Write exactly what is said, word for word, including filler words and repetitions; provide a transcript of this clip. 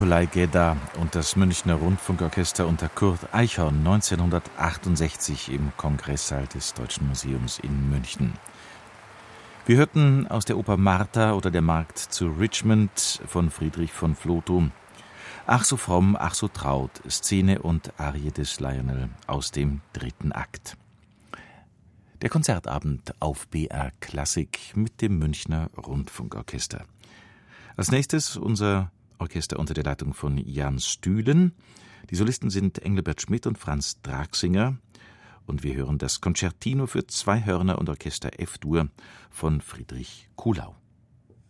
Nikolai Gedda und das Münchner Rundfunkorchester unter Kurt Eichhorn neunzehnhundertachtundsechzig im Kongresssaal des Deutschen Museums in München. Wir hörten aus der Oper Martha oder Der Markt zu Richmond von Friedrich von Flotow Ach so fromm, ach so traut, Szene und Arie des Lionel aus dem dritten Akt. Der Konzertabend auf B R Klassik mit dem Münchner Rundfunkorchester. Als nächstes unser Orchester unter der Leitung von Jan Stühlen. Die Solisten sind Engelbert Schmidt und Franz Dragsinger. Und wir hören das Concertino für zwei Hörner und Orchester F-Dur von Friedrich Kuhlau.